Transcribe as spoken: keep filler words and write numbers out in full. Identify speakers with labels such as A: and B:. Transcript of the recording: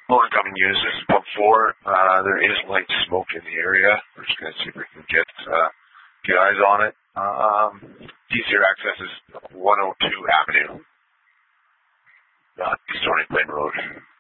A: Well, incoming units, this is pump four. Uh, there is light smoke in the area. We're just going to see if we can get uh, get eyes on it. Um, D zero access is one oh two Avenue, uh, East Stony Plain Road.